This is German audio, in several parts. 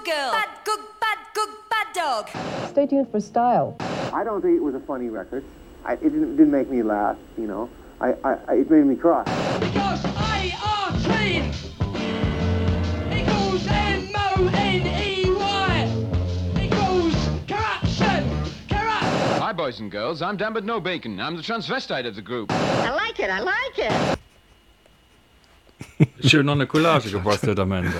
girl. Bad dog. Stay tuned for style. I don't think it was a funny record. It didn't make me laugh, you know. It made me cry. Because ART equals MONEY equals corruption. Hi, boys and girls. I'm Dan but no bacon. I'm the transvestite of the group. I like it. Schön noch eine Collage gebastelt am Ende.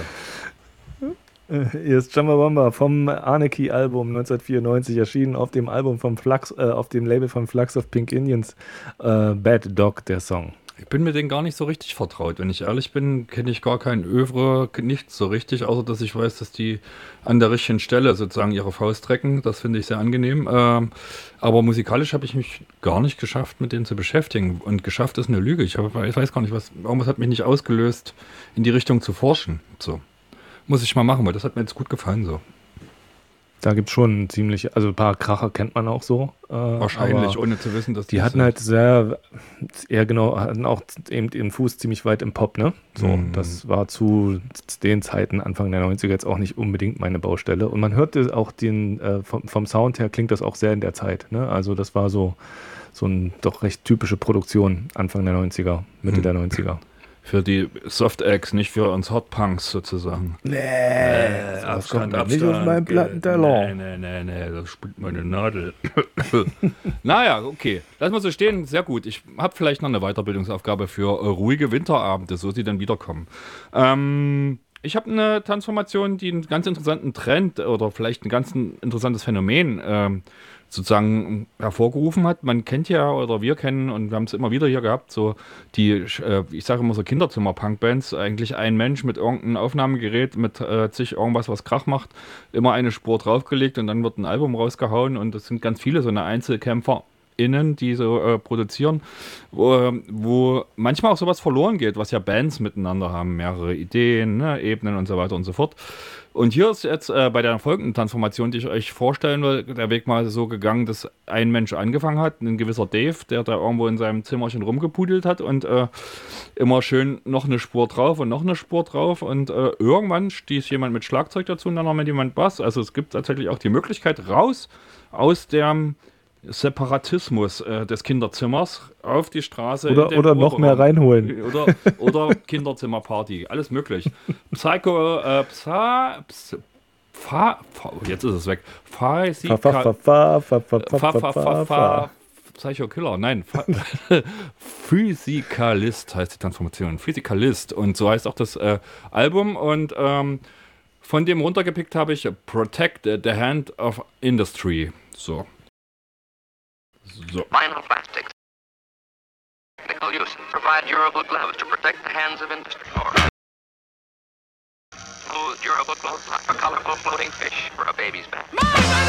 Hier ist Chumbawamba vom Anarchy-Album 1994 erschienen auf dem Album vom Flux, auf dem Label von Flux of Pink Indians. Bad Dog, der Song. Ich bin mit denen gar nicht so richtig vertraut. Wenn ich ehrlich bin, kenne ich gar kein Övre, nichts so richtig, außer dass ich weiß, dass die an der richtigen Stelle sozusagen ihre Faust strecken. Das finde ich sehr angenehm. Aber musikalisch habe ich mich gar nicht geschafft, mit denen zu beschäftigen. Und geschafft ist eine Lüge. Ich weiß gar nicht, irgendwas hat mich nicht ausgelöst, in die Richtung zu forschen. So. Muss ich mal machen, weil das hat mir jetzt gut gefallen so. Da gibt es schon ziemlich, also ein paar Kracher kennt man auch so. Wahrscheinlich, ohne zu wissen, dass die hatten halt hatten auch eben ihren Fuß ziemlich weit im Pop, ne? So, das war zu den Zeiten, Anfang der 90er, jetzt auch nicht unbedingt meine Baustelle. Und man hörte auch vom Sound her klingt das auch sehr in der Zeit, ne? Also das war so eine doch recht typische Produktion Anfang der 90er, Mitte der 90er. Für die Soft-Acts, nicht für uns Hot-Punks sozusagen. Das kommt nicht auf meinen Plattenteller. Nee, das spielt meine Nadel. Naja, okay. Lass mal so stehen, sehr gut. Ich habe vielleicht noch eine Weiterbildungsaufgabe für ruhige Winterabende, so sie dann wiederkommen. Ich habe eine Transformation, die einen ganz interessanten Trend oder vielleicht ein ganz interessantes Phänomen sozusagen hervorgerufen hat. Man kennt ja, oder wir kennen, und wir haben es immer wieder hier gehabt, so die, ich sage immer so Kinderzimmer-Punk-Bands, eigentlich ein Mensch mit irgendeinem Aufnahmegerät, mit sich irgendwas, was Krach macht, immer eine Spur draufgelegt und dann wird ein Album rausgehauen und das sind ganz viele so eine EinzelkämpferInnen, die so produzieren, wo manchmal auch sowas verloren geht, was ja Bands miteinander haben, mehrere Ideen, ne, Ebenen und so weiter und so fort. Und hier ist jetzt bei der folgenden Transformation, die ich euch vorstellen will, der Weg mal so gegangen, dass ein Mensch angefangen hat, ein gewisser Dave, der da irgendwo in seinem Zimmerchen rumgepudelt hat und immer schön noch eine Spur drauf und noch eine Spur drauf und irgendwann stieß jemand mit Schlagzeug dazu und dann noch mit jemand Bass. Also es gibt tatsächlich auch die Möglichkeit, raus aus dem Separatismus des Kinderzimmers auf die Straße. Oder noch mehr reinholen. Oder Kinderzimmerparty. Alles möglich. Jetzt ist es weg. Psycho Killer. Nein. Physikalist heißt die Transformation. Physikalist. Und so heißt auch das Album. Und von dem runtergepickt habe ich Protect the Hand of Industry. So. Vinyl plastics. Technical use. Provide durable gloves to protect the hands of industry. Smooth, durable clothes like a colorful floating fish for a baby's back.